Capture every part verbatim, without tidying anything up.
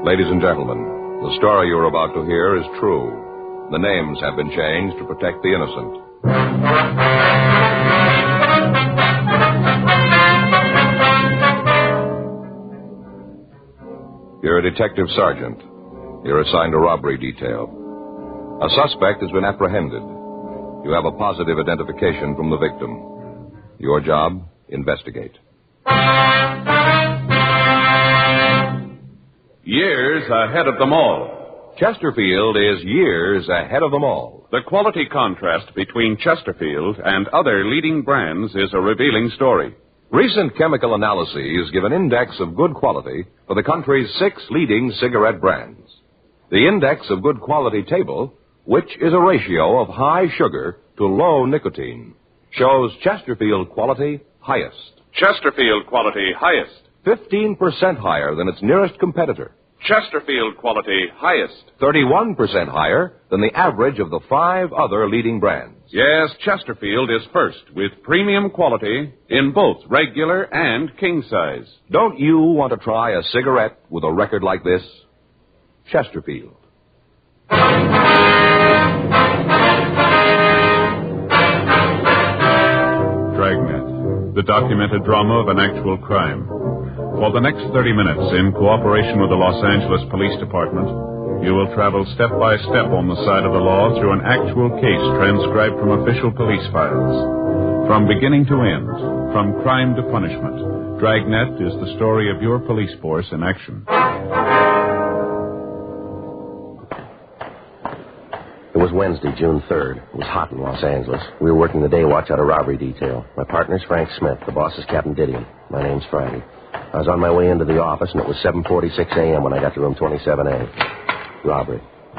Ladies and gentlemen, the story you're about to hear is true. The names have been changed to protect the innocent. You're a detective sergeant. You're assigned a robbery detail. A suspect has been apprehended. You have a positive identification from the victim. Your job, investigate. Years ahead of them all. Chesterfield is years ahead of them all. The quality contrast between Chesterfield and other leading brands is a revealing story. Recent chemical analyses give an index of good quality for the country's six leading cigarette brands. The index of good quality table, which is a ratio of high sugar to low nicotine, shows Chesterfield quality highest. Chesterfield quality highest. fifteen percent higher than its nearest competitor. Chesterfield quality highest. thirty-one percent higher than the average of the five other leading brands. Yes, Chesterfield is first with premium quality in both regular and king size. Don't you want to try a cigarette with a record like this? Chesterfield. Dragnet, the documented drama of an actual crime. For the next thirty minutes, in cooperation with the Los Angeles Police Department, you will travel step by step on the side of the law through an actual case transcribed from official police files. From beginning to end, from crime to punishment, Dragnet is the story of your police force in action. It was Wednesday, June third. It was hot in Los Angeles. We were working the day watch out of robbery detail. My partner's Frank Smith. The boss is Captain Didion. My name's Friday. I was on my way into the office, and it was seven forty-six a.m. when I got to room twenty-seven A. Robbery.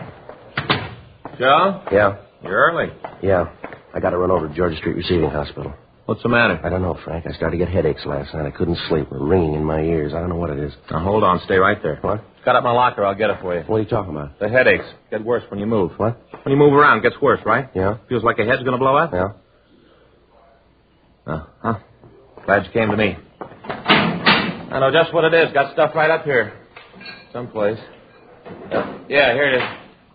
Joe? Yeah? You're early. Yeah. I got to run over to Georgia Street Receiving Hospital. What's the matter? I don't know, Frank. I started to get headaches last night. I couldn't sleep. A ringing in my ears. I don't know what it is. Now, hold on. Stay right there. What? Got up my locker. I'll get it for you. What are you talking about? The headaches get worse when you move. What? When you move around, it gets worse, right? Yeah? Feels like your head's going to blow up? Yeah. Oh, huh. Glad you came to me. I know just what it is. Got stuff right up here. Someplace. Uh, yeah, here it is.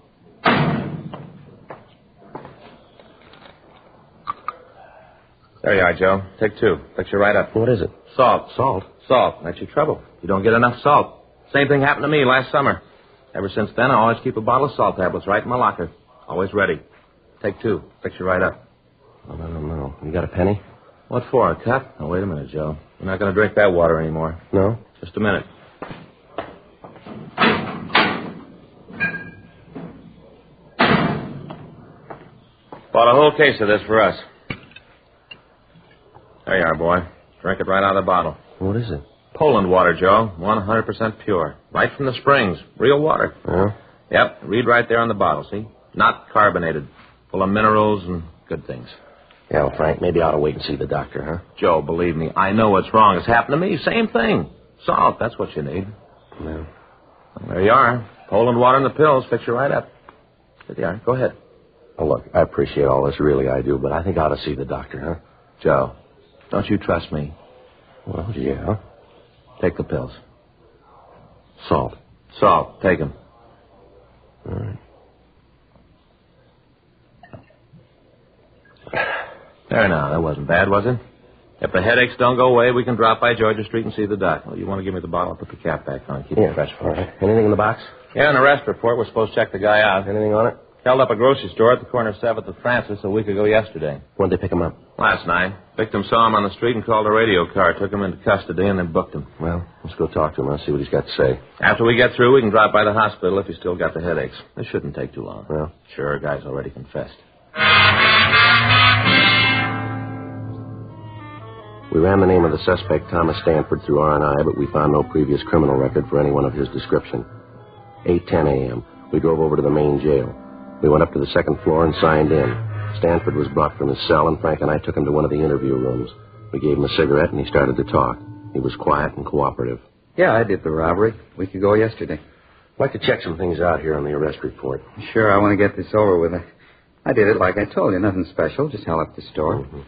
There you are, Joe. Take two. Fix you right up. What is it? Salt. Salt? Salt. That's your trouble. You don't get enough salt. Same thing happened to me last summer. Ever since then, I always keep a bottle of salt tablets right in my locker. Always ready. Take two. Fix you right up. I don't know. You got a penny? What for, a cup? Oh, wait a minute, Joe. You're not going to drink that water anymore. No? Just a minute. Bought a whole case of this for us. There you are, boy. Drink it right out of the bottle. What is it? Poland water, Joe. one hundred percent pure. Right from the springs. Real water. Yeah? Yep. Read right there on the bottle, see? Not carbonated. Full of minerals and good things. Yeah, well, Frank, maybe I ought to wait and see the doctor, huh? Joe, believe me, I know what's wrong. It's happened to me. Same thing. Salt, that's what you need. Yeah. Well, there you are. Poland water and the pills fix you right up. There you are. Go ahead. Oh, look, I appreciate all this, really I do, but I think I ought to see the doctor, huh? Joe, don't you trust me? Well, yeah. Take the pills. Salt. Salt, take them. All right. There now, that wasn't bad, was it? If the headaches don't go away, we can drop by Georgia Street and see the doc. Well, you want to give me the bottle? I'll put the cap back on. Keep Yeah, it fresh for all you. right. Anything in the box? Yeah, an arrest report. We're supposed to check the guy out. Anything on it? Held up a grocery store at the corner of seventh and Francis a week ago yesterday. When'd they pick him up? Last night. Victim saw him on the street and called a radio car, took him into custody, and then booked him. Well, let's go talk to him. I'll see what he's got to say. After we get through, we can drop by the hospital if he's still got the headaches. This shouldn't take too long. Well? Sure, guy's already confessed. We ran the name of the suspect, Thomas Stanford, through R and I, but we found no previous criminal record for anyone of his description. eight ten a.m. We drove over to the main jail. We went up to the second floor and signed in. Stanford was brought from his cell, and Frank and I took him to one of the interview rooms. We gave him a cigarette, and he started to talk. He was quiet and cooperative. Yeah, I did the robbery. A week ago yesterday. I'd like to check some things out here on the arrest report. Sure, I want to get this over with. I did it like I told you. Nothing special. Just held up the store. Mm-hmm.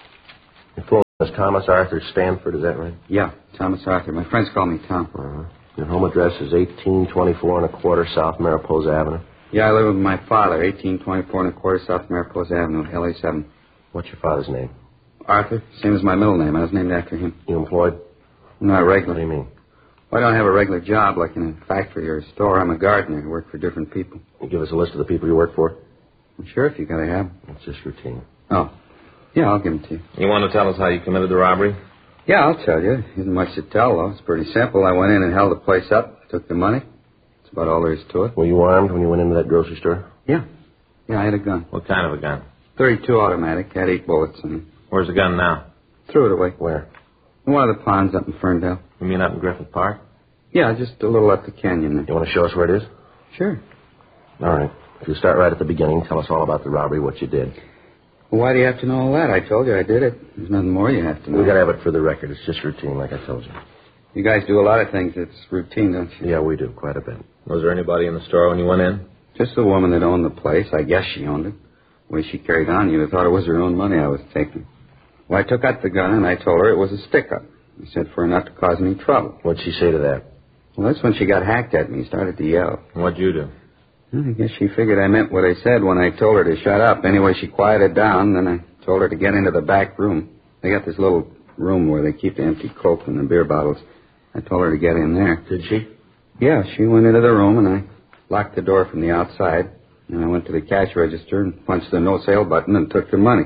Your full name is Thomas Arthur Stanford, is that right? Yeah, Thomas Arthur. My friends call me Tom. Uh-huh. Your home address is eighteen twenty-four and a quarter South Mariposa Avenue. Yeah, I live with my father, eighteen twenty-four and a quarter South Mariposa Avenue, L A seven. What's your father's name? Arthur, same as my middle name. I was named after him. You employed? Not regular. What do you mean? Well, I don't have a regular job like in a factory or a store. I'm a gardener. I work for different people. You give us a list of the people you work for? I'm sure if you gotta have them. It's just routine. Oh. Yeah, I'll give them to you. You want to tell us how you committed the robbery? Yeah, I'll tell you. Isn't much to tell, though. It's pretty simple. I went in and held the place up, took the money. That's about all there is to it. Were you armed when you went into that grocery store? Yeah. Yeah, I had a gun. What kind of a gun? thirty-two automatic. Had eight bullets in it. Where's the gun now? Threw it away. Where? In one of the ponds up in Ferndale. You mean up in Griffith Park? Yeah, just a little up the canyon there. You want to show us where it is? Sure. All right. If you start right at the beginning, tell us all about the robbery, what you did. Well, why do you have to know all that? I told you I did it. There's nothing more you have to know. We got to have it for the record. It's just routine, like I told you. You guys do a lot of things that's routine, don't you? Yeah, we do, quite a bit. Was there anybody in the store when you went in? Just the woman that owned the place. I guess she owned it. The way she carried on, you'd have thought it was her own money I was taking. Well, I took out the gun, and I told her it was a stick-up. I said for her not to cause any trouble. What'd she say to that? Well, that's when she got hacked at me, started to yell. What'd you do? Well, I guess she figured I meant what I said when I told her to shut up. Anyway, she quieted down, then I told her to get into the back room. They got this little room where they keep the empty Coke and the beer bottles. I told her to get in there. Did she? Yeah, she went into the room, and I locked the door from the outside. And I went to the cash register and punched the no-sale button and took the money.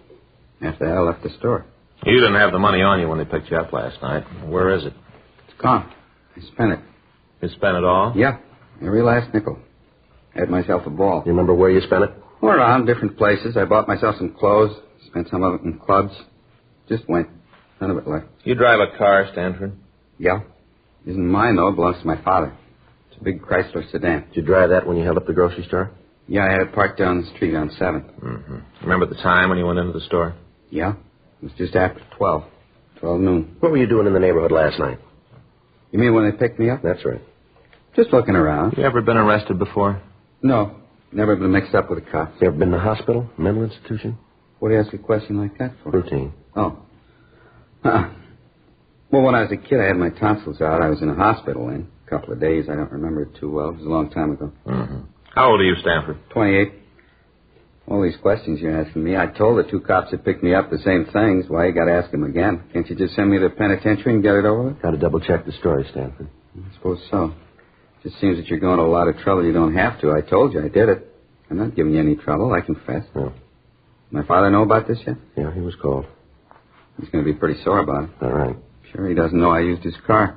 After that, I left the store. You didn't have the money on you when they picked you up last night. Where is it? It's gone. I spent it. You spent it all? Yeah, every last nickel. I had myself a ball. You remember where you spent it? All around, different places. I bought myself some clothes, spent some of it in clubs. Just went. None of it left. You drive a car, Stanford? Yeah. Isn't mine, though. It belongs to my father. It's a big Chrysler sedan. Did you drive that when you held up the grocery store? Yeah, I had it parked down the street on seventh. Mm-hmm. Remember the time when you went into the store? Yeah. It was just after twelve. twelve noon. What were you doing in the neighborhood last night? You mean when they picked me up? That's right. Just looking around. You ever been arrested before? No. Never been mixed up with a cop. You ever been to the hospital? Mental institution? What do you ask a question like that for? Routine. Oh. Uh-uh. Well, when I was a kid, I had my tonsils out. I was in a hospital in a couple of days. I don't remember it too well. It was a long time ago. Mm-hmm. How old are you, Stanford? twenty-eight. All these questions you're asking me. I told the two cops that picked me up the same things. Why you got to ask them again? Can't you just send me to the penitentiary and get it over with? Got to double-check the story, Stanford. I suppose so. Just seems that you're going to a lot of trouble you don't have to. I told you I did it. I'm not giving you any trouble. I confess. No. My father know about this yet? Yeah, he was called. He's going to be pretty sore about it. All right. Sure he doesn't know I used his car.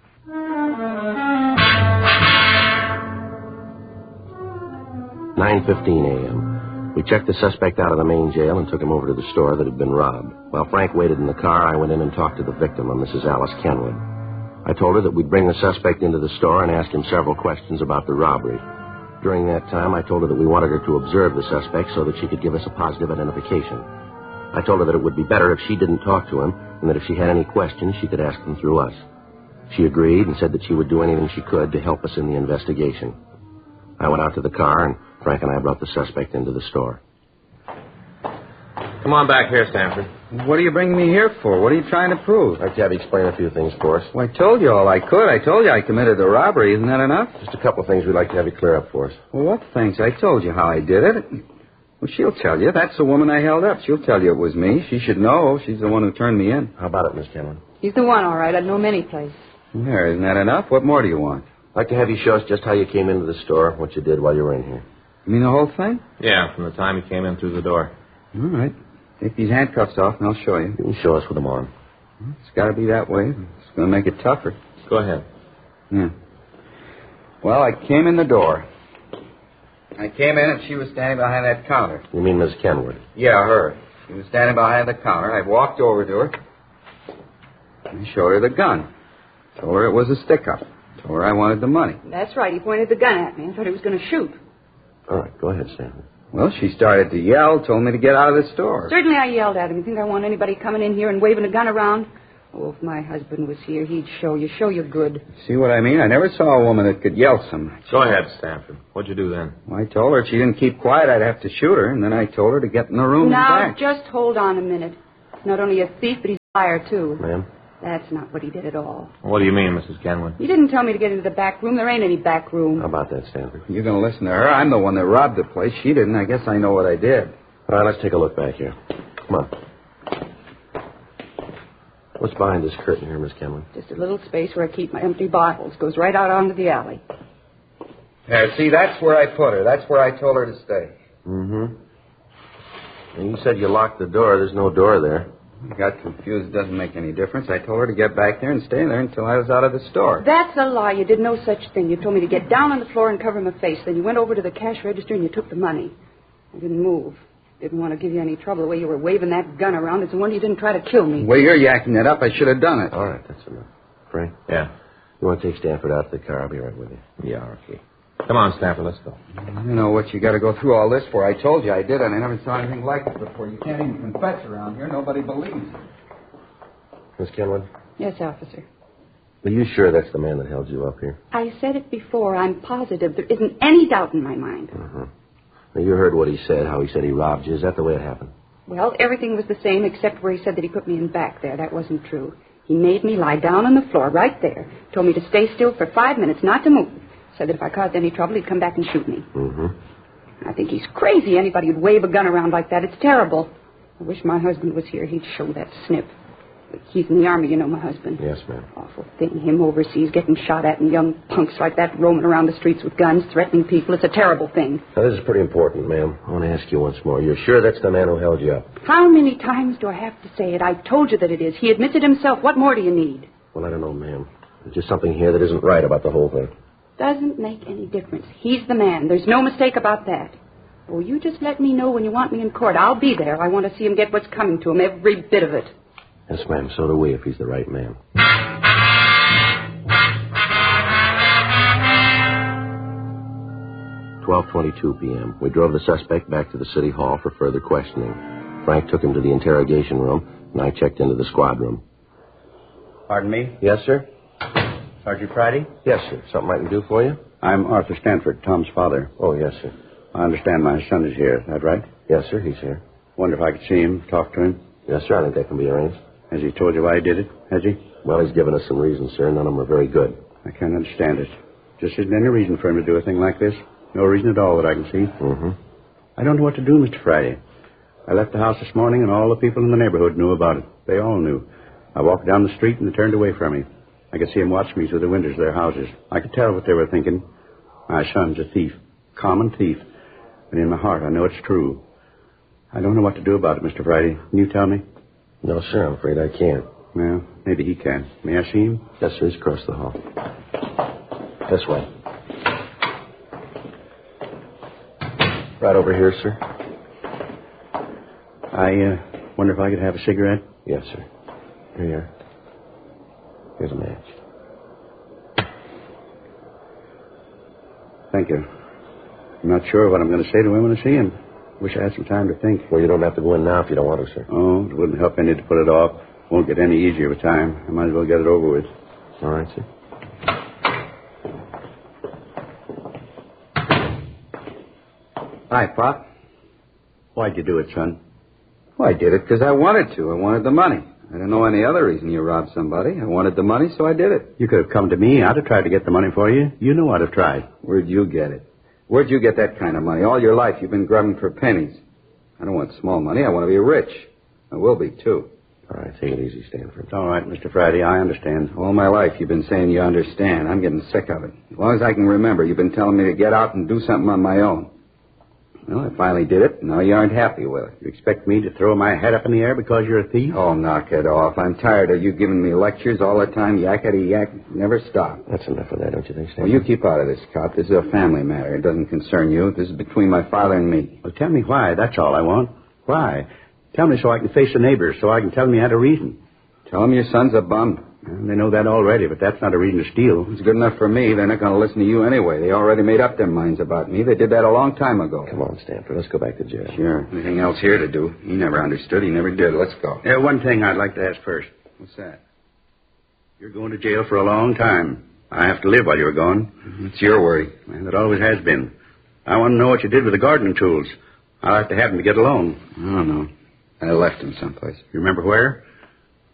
nine fifteen a.m. We checked the suspect out of the main jail and took him over to the store that had been robbed. While Frank waited in the car, I went in and talked to the victim, a Missus Alice Kenwood. I told her that we'd bring the suspect into the store and ask him several questions about the robbery. During that time, I told her that we wanted her to observe the suspect so that she could give us a positive identification. I told her that it would be better if she didn't talk to him, and that if she had any questions, she could ask them through us. She agreed and said that she would do anything she could to help us in the investigation. I went out to the car, and Frank and I brought the suspect into the store. Come on back here, Stanford. What are you bringing me here for? What are you trying to prove? I'd like to have you explain a few things for us. Well, I told you all I could. I told you I committed the robbery. Isn't that enough? Just a couple of things we'd like to have you clear up for us. Well, what things? I told you how I did it. Well, she'll tell you. That's the woman I held up. She'll tell you it was me. She should know. She's the one who turned me in. How about it, Miss Kenwood? He's the one, all right. I'd know him any place. There, isn't that enough? What more do you want? I'd like to have you show us just how you came into the store, what you did while you were in here. You mean the whole thing? Yeah, from the time you came in through the door. All right. Take these handcuffs off, and I'll show you. You can show us with them on. It's got to be that way. It's going to make it tougher. Go ahead. Yeah. Well, I came in the door. I came in, and she was standing behind that counter. You mean Miss Kenwood? Yeah, her. She was standing behind the counter. I walked over to her. I showed her the gun. Told her it was a stick-up. Told her I wanted the money. That's right. He pointed the gun at me. I thought he was going to shoot. All right, go ahead, Stanford. Well, she started to yell, told me to get out of the store. Certainly I yelled at him. You think I want anybody coming in here and waving a gun around? Oh, if my husband was here, he'd show you, show you good. See what I mean? I never saw a woman that could yell so much. Go ahead, Stanford. What'd you do then? Well, I told her if she didn't keep quiet, I'd have to shoot her, and then I told her to get in the room Now, and back. just hold on a minute. He's not only a thief, but he's a liar, too. Ma'am? That's not what he did at all. What do you mean, Missus Kenwood? He didn't tell me to get into the back room. There ain't any back room. How about that, Stanford? You're going to listen to her. I'm the one that robbed the place. She didn't. I guess I know what I did. All right, let's take a look back here. Come on. What's behind this curtain here, Miss Kenwood? Just a little space where I keep my empty bottles. Goes right out onto the alley. Yeah, see, that's where I put her. That's where I told her to stay. Mm-hmm. And you said you locked the door. There's no door there. I got confused. It doesn't make any difference. I told her to get back there and stay there until I was out of the store. That's a lie. You did no such thing. You told me to get down on the floor and cover my face. Then you went over to the cash register and you took the money. I didn't move. Didn't want to give you any trouble the way you were waving that gun around. It's a wonder you didn't try to kill me. The way you're yakking that up, I should have done it. All right, that's enough. Frank? Yeah. You want to take Stanford out to the car? I'll be right with you. Yeah, okay. Come on, Stanford, let's go. You know what you got to go through all this for. I told you I did, and I never saw anything like it before. You can't even confess around here. Nobody believes you. Miss Kenwood? Yes, officer. Are you sure that's the man that held you up here? I said it before. I'm positive. There isn't any doubt in my mind. Uh-huh. Now, you heard what he said, how he said he robbed you. Is that the way it happened? Well, everything was the same except where he said that he put me in back there. That wasn't true. He made me lie down on the floor right there. Told me to stay still for five minutes, not to move. Said that if I caused any trouble, he'd come back and shoot me. Mm-hmm. I think he's crazy. Anybody who'd wave a gun around like that, it's terrible. I wish my husband was here. He'd show that snip. He's in the Army, you know, my husband. Yes, ma'am. Awful thing. Him overseas getting shot at and young punks like that roaming around the streets with guns, threatening people. It's a terrible thing. Now, this is pretty important, ma'am. I want to ask you once more. You're sure that's the man who held you up? How many times do I have to say it? I told you that it is. He admits it himself. What more do you need? Well, I don't know, ma'am. There's just something here that isn't right about the whole thing. Doesn't make any difference. He's the man. There's no mistake about that. Oh, you just let me know when you want me in court. I'll be there. I want to see him get what's coming to him, every bit of it. Yes, ma'am. So do we, if he's the right man. twelve twenty-two p.m. We drove the suspect back to the city hall for further questioning. Frank took him to the interrogation room, and I checked into the squad room. Pardon me? Yes, sir? Sergeant Friday? Yes, sir. Something I can do for you? I'm Arthur Stanford, Tom's father. Oh, yes, sir. I understand my son is here. Is that right? Yes, sir. He's here. Wonder if I could see him, talk to him. Yes, sir. I think that can be arranged. Has he told you why he did it? Has he? Well, he's given us some reasons, sir. None of them are very good. I can't understand it. Just isn't any reason for him to do a thing like this. No reason at all that I can see. Mm-hmm. I don't know what to do, Mister Friday. I left the house this morning, and all the people in the neighborhood knew about it. They all knew. I walked down the street, and they turned away from me. I could see them watch me through the windows of their houses. I could tell what they were thinking. My son's a thief. Common thief. But in my heart, I know it's true. I don't know what to do about it, Mister Friday. Can you tell me? No, sir. I'm afraid I can't. Well, maybe he can. May I see him? Yes, sir. He's across the hall. This way. Right over here, sir. I uh, wonder if I could have a cigarette? Yes, sir. Here you are. Here's a match. Thank you. I'm not sure what I'm going to say to him when I see him. Wish I had some time to think. Well, you don't have to go in now if you don't want to, sir. Oh, it wouldn't help any to put it off. Won't get any easier with time. I might as well get it over with. All right, sir. Hi, Pop. Why'd you do it, son? Well, I did it because I wanted to. I wanted the money. I didn't know any other reason you robbed somebody. I wanted the money, so I did it. You could have come to me. I'd have tried to get the money for you. You know I'd have tried. Where'd you get it? Where'd you get that kind of money? All your life you've been grubbing for pennies. I don't want small money. I want to be rich. I will be, too. All right, take it easy, Stanford. It's all right, Mister Friday. I understand. All my life you've been saying you understand. I'm getting sick of it. As long as I can remember, you've been telling me to get out and do something on my own. Well, I finally did it. Now you aren't happy with it. You expect me to throw my head up in the air because you're a thief? Oh, knock it off. I'm tired of you giving me lectures all the time. Yakety yak. Never stop. That's enough of that, don't you think, Stanford? Well, you keep out of this, cop. This is a family matter. It doesn't concern you. This is between my father and me. Well, tell me why. That's all I want. Why? Tell me so I can face the neighbors, so I can tell them you had a reason. Tell them your son's a bum. Well, they know that already, but that's not a reason to steal. It's good enough for me. They're not going to listen to you anyway. They already made up their minds about me. They did that a long time ago. Come on, Stanford. Let's go back to jail. Sure. Anything else here to do? He never understood. He never did. Let's go. Yeah, one thing I'd like to ask first. What's that? You're going to jail for a long time. I have to live while you're gone. It's your worry. Well, it always has been. I want to know what you did with the gardening tools. I like to have them to get along. I don't know. I left them someplace. You remember where?